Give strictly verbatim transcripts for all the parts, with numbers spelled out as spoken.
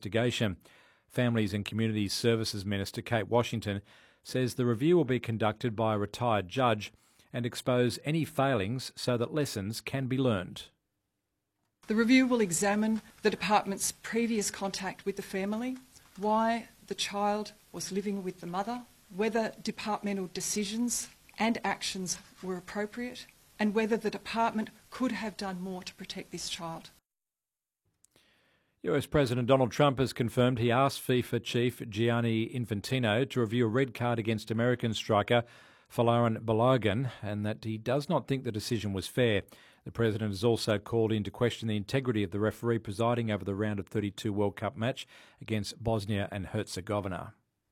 investigation. Families and Community Services Minister Kate Washington says the review will be conducted by a retired judge and expose any failings so that lessons can be learned. The review will examine the department's previous contact with the family, why the child was living with the mother, whether departmental decisions and actions were appropriate, and whether the department could have done more to protect this child. U S President Donald Trump has confirmed he asked FIFA chief Gianni Infantino to review a red card against American striker Folarin Balogun and that he does not think the decision was fair. The president has also called into question the integrity of the referee presiding over the round of thirty-two World Cup match against Bosnia and Herzegovina.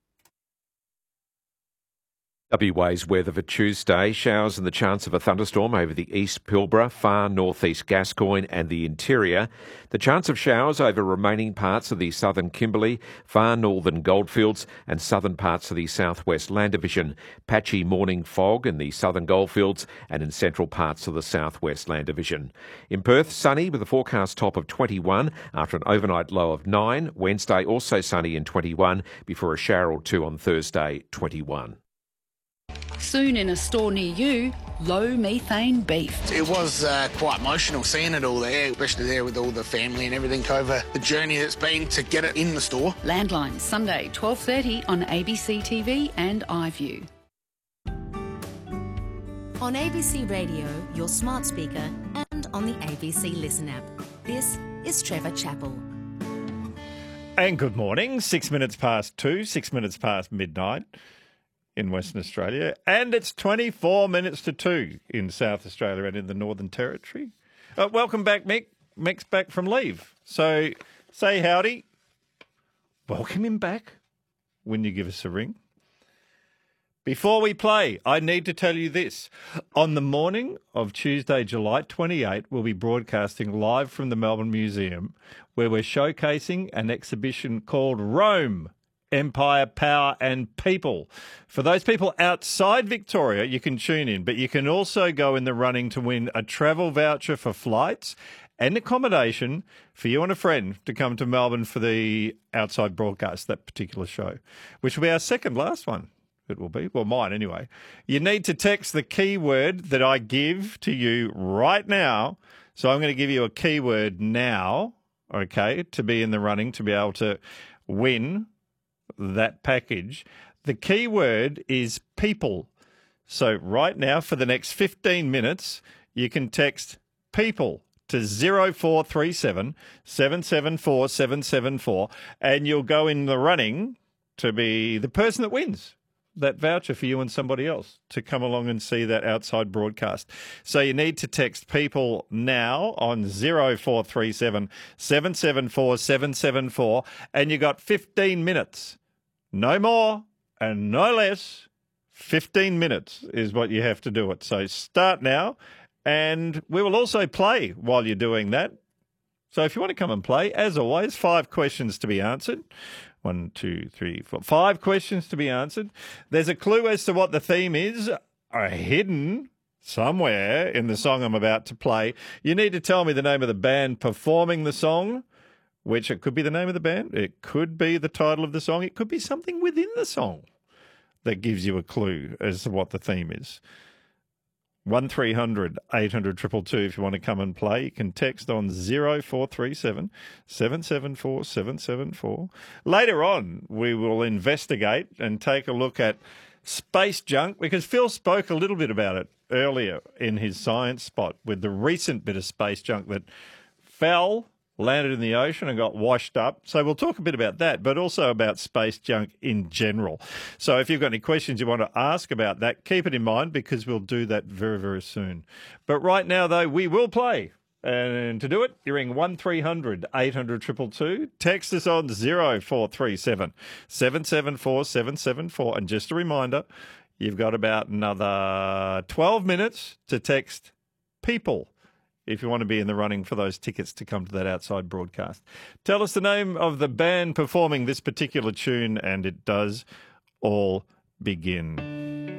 W A's weather for Tuesday. Showers and the chance of a thunderstorm over the East Pilbara, far northeast Gascoyne and the interior. The chance of showers over remaining parts of the southern Kimberley, far northern Goldfields and southern parts of the southwest Land Division. Patchy morning fog in the southern Goldfields and in central parts of the southwest Land Division. In Perth, sunny with a forecast top of twenty-one after an overnight low of nine. Wednesday also sunny in twenty-one before a shower or two on Thursday, twenty-one. Soon in a store near you, low methane beef. It was uh, quite emotional seeing it all there, especially there with all the family and everything over the journey that's been to get it in the store. Landline, Sunday, twelve thirty on A B C T V and iView. On A B C Radio, your smart speaker, and on the A B C Listen app. This is Trevor Chappell. And good morning, six minutes past two, six minutes past midnight in Western Australia, and it's twenty-four minutes to two in South Australia and in the Northern Territory. Uh, welcome back, Mick. Mick's back from leave. So say howdy. Welcome him back when you give us a ring. Before we play, I need to tell you this. On the morning of Tuesday, July twenty-eighth, we'll be broadcasting live from the Melbourne Museum, where we're showcasing an exhibition called Rome, Empire, Power and People. For those people outside Victoria, you can tune in, but you can also go in the running to win a travel voucher for flights and accommodation for you and a friend to come to Melbourne for the outside broadcast, that particular show, which will be our second last one. It will be. Well, mine anyway. You need to text the keyword that I give to you right now. So I'm going to give you a keyword now, okay, to be in the running, to be able to win that package. The key word is people. So right now, for the next fifteen minutes, you can text people to zero four three seven, seven seven four, seven seven four, and you'll go in the running to be the person that wins that voucher for you and somebody else to come along and see that outside broadcast. So you need to text people now on zero four three seven, seven seven four, seven seven four, and you got fifteen minutes. No more and no less. fifteen minutes is what you have to do it. So start now, and we will also play while you're doing that. So if you want to come and play, as always, five questions to be answered. One, two, three, four. Five questions to be answered. There's a clue as to what the theme is, are hidden somewhere in the song I'm about to play. You need to tell me the name of the band performing the song, which it could be the name of the band, it could be the title of the song, it could be something within the song that gives you a clue as to what the theme is. one three hundred, eight hundred, two two two if you want to come and play. You can text on zero four three seven, seven seven four, seven seven four. Later on, we will investigate and take a look at space junk, because Phil spoke a little bit about it earlier in his science spot with the recent bit of space junk that fell, landed in the ocean and got washed up. So we'll talk a bit about that, but also about space junk in general. So if you've got any questions you want to ask about that, keep it in mind, because we'll do that very, very soon. But right now, though, we will play. And to do it, you ring one three hundred, eight hundred, two two two. Text us on zero four three seven, seven seven four, seven seven four. And just a reminder, you've got about another twelve minutes to text people if you want to be in the running for those tickets to come to that outside broadcast. Tell us the name of the band performing this particular tune, and it does all begin.